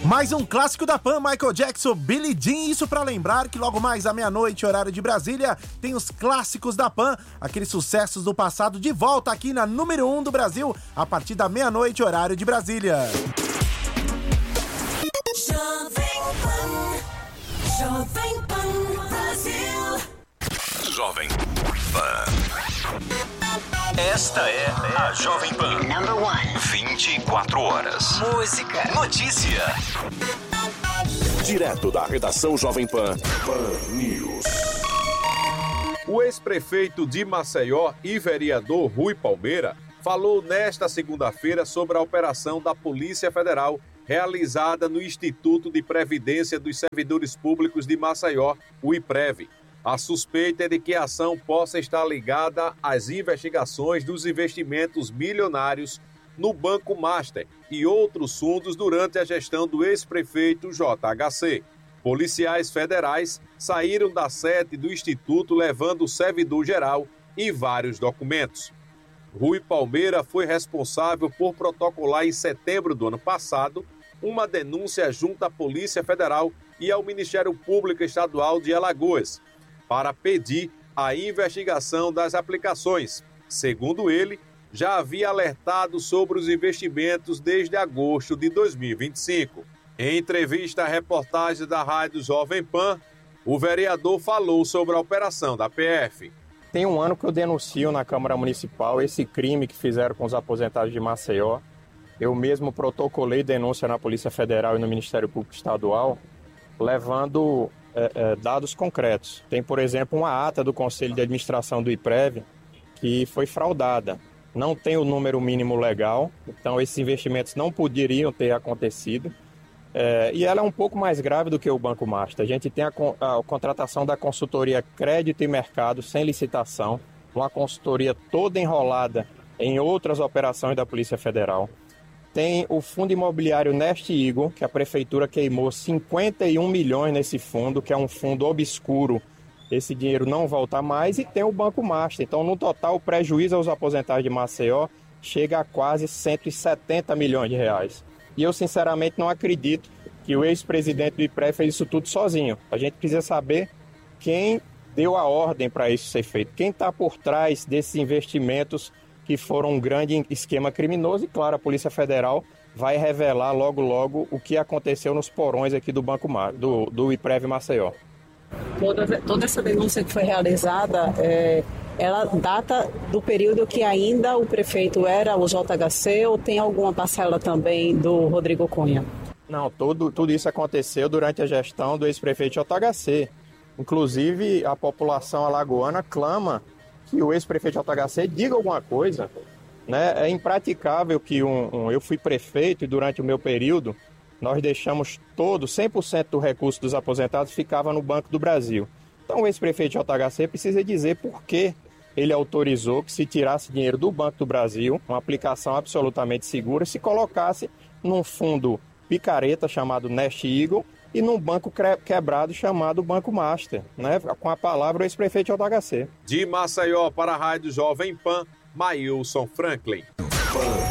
Mais um clássico da Pan, Michael Jackson, Billie Jean. Isso pra lembrar que logo mais à meia-noite, horário de Brasília, tem os clássicos da Pan, aqueles sucessos do passado de volta aqui na número 1 do Brasil, a partir da meia-noite, horário de Brasília. Jovem Pan, Jovem Pan Brasil. Jovem Pan. Esta é a Jovem Pan. Number 1. 24 horas. Música. Notícia. Direto da redação Jovem Pan. Pan News. O ex-prefeito de Maceió e vereador Rui Palmeira falou nesta segunda-feira sobre a operação da Polícia Federal realizada no Instituto de Previdência dos Servidores Públicos de Maceió, o IPREV. A suspeita é de que a ação possa estar ligada às investigações dos investimentos milionários no Banco Master e outros fundos durante a gestão do ex-prefeito JHC. Policiais federais saíram da sede do Instituto levando o servidor-geral e vários documentos. Rui Palmeira foi responsável por protocolar em setembro do ano passado uma denúncia junto à Polícia Federal e ao Ministério Público Estadual de Alagoas, para pedir a investigação das aplicações. Segundo ele, já havia alertado sobre os investimentos desde agosto de 2025. Em entrevista à reportagem da Rádio Jovem Pan, o vereador falou sobre a operação da PF. Tem um ano que eu denuncio na Câmara Municipal esse crime que fizeram com os aposentados de Maceió. Eu mesmo protocolei denúncia na Polícia Federal e no Ministério Público Estadual, levando dados concretos. Tem, por exemplo, uma ata do Conselho de Administração do IPREV que foi fraudada. Não tem o número mínimo legal, então esses investimentos não poderiam ter acontecido. E ela é um pouco mais grave do que o Banco Master. A gente tem a contratação da consultoria Crédito e Mercado sem licitação, uma consultoria toda enrolada em outras operações da Polícia Federal. Tem o fundo imobiliário Nest Eagle, que a prefeitura queimou 51 milhões nesse fundo, que é um fundo obscuro. Esse dinheiro não volta mais. E tem o Banco Master. Então, no total, o prejuízo aos aposentados de Maceió chega a quase 170 milhões de reais. E eu, sinceramente, não acredito que o ex-presidente do IPREV fez isso tudo sozinho. A gente precisa saber quem deu a ordem para isso ser feito. Quem está por trás desses investimentos que foram um grande esquema criminoso. E, claro, a Polícia Federal vai revelar logo o que aconteceu nos porões aqui do Banco do IPREV Maceió. Toda essa denúncia que foi realizada, ela data do período que ainda o prefeito era o JHC ou tem alguma parcela também do Rodrigo Cunha? Não, tudo isso aconteceu durante a gestão do ex-prefeito JHC. Inclusive, a população alagoana clama que o ex-prefeito JHC diga alguma coisa, né? É impraticável que eu fui prefeito e durante o meu período nós deixamos 100% do recurso dos aposentados ficava no Banco do Brasil. Então o ex-prefeito JHC precisa dizer por que ele autorizou que se tirasse dinheiro do Banco do Brasil, uma aplicação absolutamente segura, se colocasse num fundo picareta chamado Nest Eagle e num banco quebrado chamado Banco Master, né? Com a palavra o ex-prefeito JHC. De Maceió para a Rádio Jovem Pan, Maílson Franklin. Pan